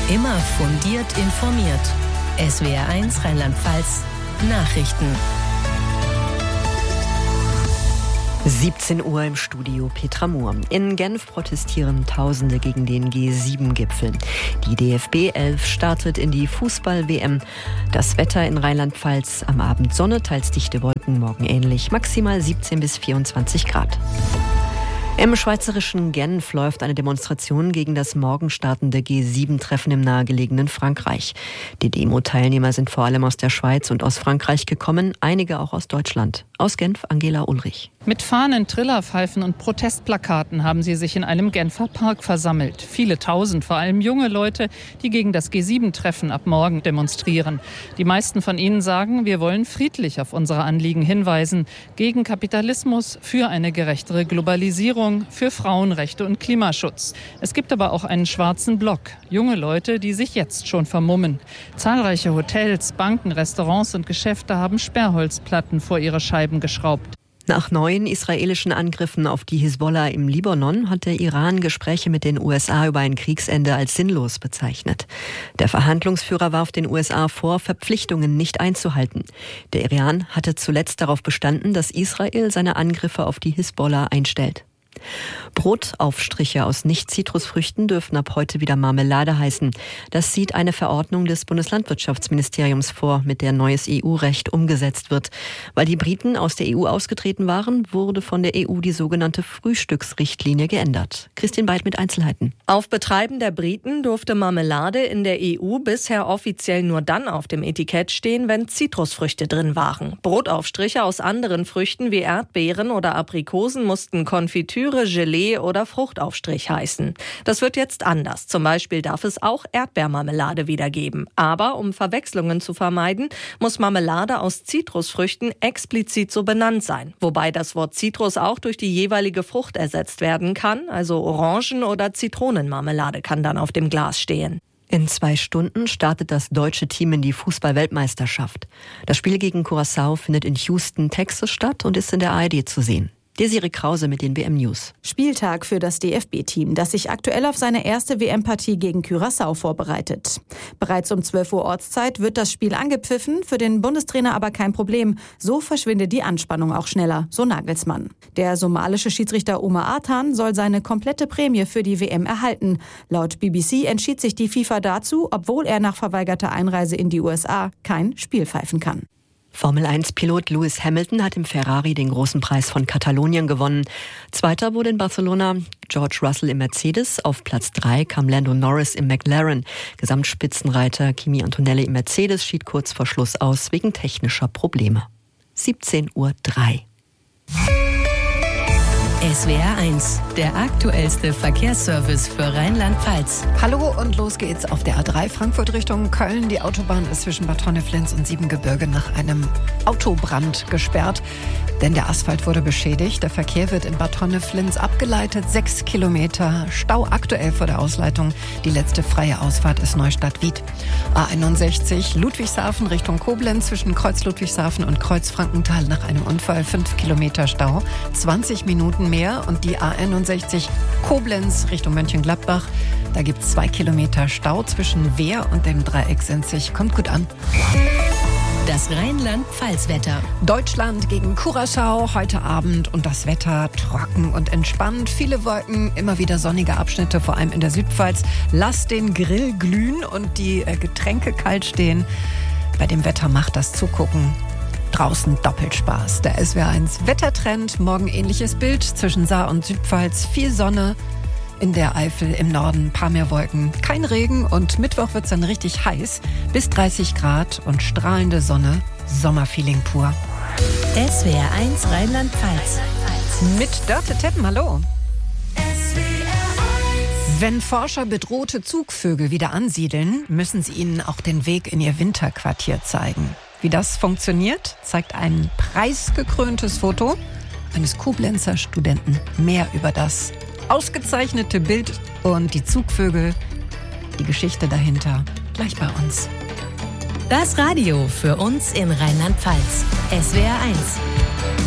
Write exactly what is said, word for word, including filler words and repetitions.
Immer fundiert informiert. S W R eins Rheinland-Pfalz Nachrichten. siebzehn Uhr im Studio Petra Mohr. In Genf protestieren Tausende gegen den G sieben Gipfel. Die D F B elf startet in die Fußball-W M. Das Wetter in Rheinland-Pfalz: am Abend Sonne, teils dichte Wolken, morgen ähnlich, maximal siebzehn bis vierundzwanzig Grad. Im schweizerischen Genf läuft eine Demonstration gegen das morgen startende G sieben Treffen im nahegelegenen Frankreich. Die Demo-Teilnehmer sind vor allem aus der Schweiz und aus Frankreich gekommen, einige auch aus Deutschland. Aus Genf Angela Ulrich. Mit Fahnen, Trillerpfeifen und Protestplakaten haben sie sich in einem Genfer Park versammelt. Viele Tausend, vor allem junge Leute, die gegen das G sieben Treffen ab morgen demonstrieren. Die meisten von ihnen sagen, wir wollen friedlich auf unsere Anliegen hinweisen. Gegen Kapitalismus, für eine gerechtere Globalisierung, für Frauenrechte und Klimaschutz. Es gibt aber auch einen schwarzen Block. Junge Leute, die sich jetzt schon vermummen. Zahlreiche Hotels, Banken, Restaurants und Geschäfte haben Sperrholzplatten vor ihre Scheiben geschraubt. Nach neuen israelischen Angriffen auf die Hisbollah im Libanon hat der Iran Gespräche mit den U S A über ein Kriegsende als sinnlos bezeichnet. Der Verhandlungsführer warf den U S A vor, Verpflichtungen nicht einzuhalten. Der Iran hatte zuletzt darauf bestanden, dass Israel seine Angriffe auf die Hisbollah einstellt. Brotaufstriche aus Nicht-Zitrusfrüchten dürfen ab heute wieder Marmelade heißen. Das sieht eine Verordnung des Bundeslandwirtschaftsministeriums vor, mit der neues E U-Recht umgesetzt wird. Weil die Briten aus der E U ausgetreten waren, wurde von der E U die sogenannte Frühstücksrichtlinie geändert. Christine Beid mit Einzelheiten. Auf Betreiben der Briten durfte Marmelade in der E U bisher offiziell nur dann auf dem Etikett stehen, wenn Zitrusfrüchte drin waren. Brotaufstriche aus anderen Früchten wie Erdbeeren oder Aprikosen mussten Konfitüre, Gelee oder Fruchtaufstrich heißen. Das wird jetzt anders. Zum Beispiel darf es auch Erdbeermarmelade wieder geben. Aber um Verwechslungen zu vermeiden, muss Marmelade aus Zitrusfrüchten explizit so benannt sein. Wobei das Wort Zitrus auch durch die jeweilige Frucht ersetzt werden kann. Also Orangen- oder Zitronenmarmelade kann dann auf dem Glas stehen. In zwei Stunden startet das deutsche Team in die Fußball-Weltmeisterschaft. Das Spiel gegen Curaçao findet in Houston, Texas statt und ist in der A R D zu sehen. Desiree Krause mit den W M-News. Spieltag für das D F B-Team, das sich aktuell auf seine erste W M-Partie gegen Curaçao vorbereitet. Bereits um zwölf Uhr Ortszeit wird das Spiel angepfiffen, für den Bundestrainer aber kein Problem. So verschwindet die Anspannung auch schneller, so Nagelsmann. Der somalische Schiedsrichter Omar Artan soll seine komplette Prämie für die W M erhalten. Laut B B C entschied sich die FIFA dazu, obwohl er nach verweigerter Einreise in die U S A kein Spiel pfeifen kann. Formel eins Pilot Lewis Hamilton hat im Ferrari den großen Preis von Katalonien gewonnen. Zweiter wurde in Barcelona George Russell im Mercedes. Auf Platz drei kam Lando Norris im McLaren. Gesamtspitzenreiter Kimi Antonelli im Mercedes schied kurz vor Schluss aus wegen technischer Probleme. siebzehn Uhr drei. S W R eins, der aktuellste Verkehrsservice für Rheinland-Pfalz. Hallo und los geht's auf der A drei Frankfurt Richtung Köln. Die Autobahn ist zwischen Bad Honneflins und Siebengebirge nach einem Autobrand gesperrt, denn der Asphalt wurde beschädigt. Der Verkehr wird in Bad Honneflins abgeleitet. Sechs Kilometer Stau aktuell vor der Ausleitung. Die letzte freie Ausfahrt ist Neustadt-Wied. A einundsechzig Ludwigshafen Richtung Koblenz zwischen Kreuz Ludwigshafen und Kreuz Frankenthal nach einem Unfall. Fünf Kilometer Stau, zwanzig Minuten mehr. Und die A einundsechzig Koblenz Richtung Mönchengladbach. Da gibt es zwei Kilometer Stau zwischen Wehr und dem Dreieck Sinzig. Kommt gut an. Das Rheinland-Pfalz-Wetter. Deutschland gegen Curaçao heute Abend und das Wetter trocken und entspannt. Viele Wolken, immer wieder sonnige Abschnitte, vor allem in der Südpfalz. Lasst den Grill glühen und die Getränke kalt stehen. Bei dem Wetter macht das Zugucken draußen doppelt Spaß. Der S W R eins Wettertrend, morgen ähnliches Bild zwischen Saar und Südpfalz. Viel Sonne. In der Eifel im Norden ein paar mehr Wolken, kein Regen und Mittwoch wird es dann richtig heiß, bis dreißig Grad und strahlende Sonne, Sommerfeeling pur. S W R eins Rheinland-Pfalz. Mit Dörte Teppen, hallo. Wenn Forscher bedrohte Zugvögel wieder ansiedeln, müssen sie ihnen auch den Weg in ihr Winterquartier zeigen. Wie das funktioniert, zeigt ein preisgekröntes Foto eines Koblenzer Studenten. Mehr über das ausgezeichnete Bild und die Zugvögel, die Geschichte dahinter, gleich bei uns. Das Radio für uns in Rheinland-Pfalz. S W R eins.